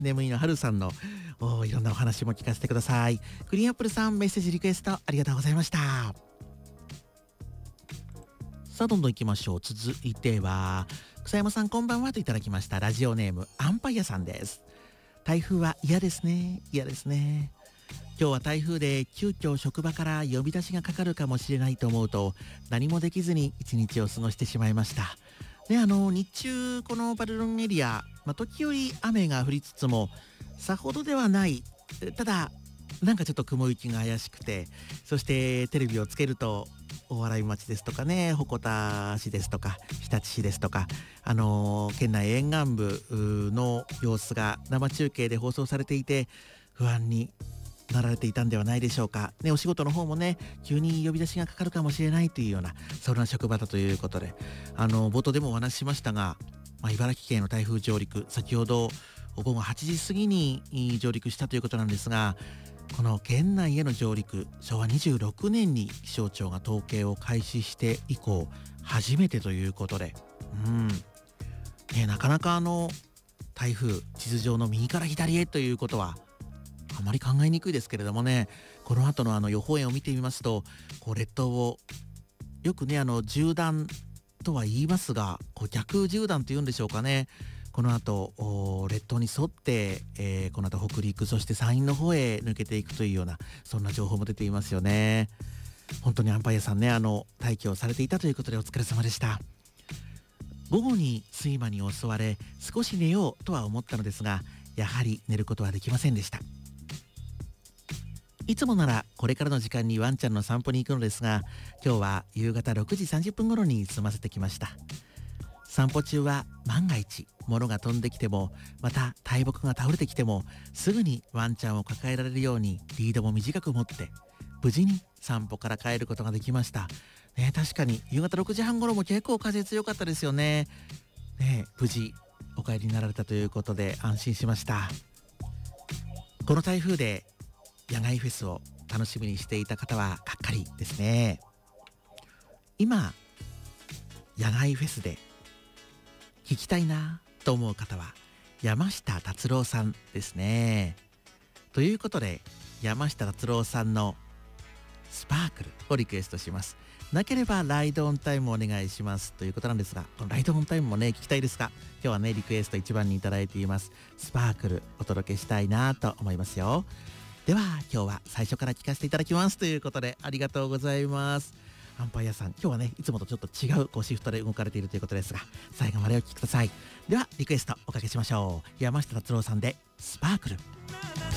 眠いの春さんのいろんなお話も聞かせてください。クリーンアップルさん、メッセージリクエストありがとうございました。さあどんどん行きましょう。続いては草山さん、こんばんはといただきました。ラジオネームアンパイアさんです。台風は嫌ですね。嫌ですね。今日は台風で急遽職場から呼び出しがかかるかもしれないと思うと、何もできずに一日を過ごしてしまいました。で、日中このバルロンエリア、時折雨が降りつつもさほどではない。ただなんかちょっと雲行きが怪しくて、そしてテレビをつけると大洗町ですとかね、鉾田市ですとか日立市ですとか、県内沿岸部の様子が生中継で放送されていて、不安になられていたんではないでしょうかね。お仕事の方もね、急に呼び出しがかかるかもしれないというような、そんな職場だということで、冒頭でもお話ししましたが、茨城県の台風上陸、先ほど午後8時過ぎに上陸したということなんですが、この県内への上陸、昭和26年に気象庁が統計を開始して以降初めてということで、なかなか台風地図上の右から左へということはあまり考えにくいですけれどもね、この後の予報円を見てみますと、列島をよくね、縦断とは言いますが、逆縦断というんでしょうかね。この後列島に沿って、この後北陸、そして山陰の方へ抜けていくというような、そんな情報も出ていますよね。本当にアンパイアさんね、待機をされていたということでお疲れ様でした。午後に睡魔に襲われ、少し寝ようとは思ったのですが、やはり寝ることはできませんでした。いつもならこれからの時間にワンちゃんの散歩に行くのですが、今日は夕方6時30分頃に済ませてきました。散歩中は万が一物が飛んできても、また大木が倒れてきても、すぐにワンちゃんを抱えられるようにリードも短く持って無事に散歩から帰ることができましたね。確かに夕方6時半頃も結構風強かったですよね。無事お帰りになられたということで安心しました。この台風で野外フェスを楽しみにしていた方はがっかりですね。今野外フェスで聞きたいなと思う方は山下達郎さんですね。ということで山下達郎さんのスパークルをリクエストします。なければライドオンタイムお願いしますということなんですが、このライドオンタイムもね聞きたいですが、今日はねリクエスト1番にいただいていますスパークルお届けしたいなと思いますよ。では今日は最初から聞かせていただきますということで、ありがとうございます。アンパイアさん、今日はねいつもとちょっと違うシフトで動かれているということですが、最後までお聞きください。ではリクエストおかけしましょう。山下達郎さんでスパークル。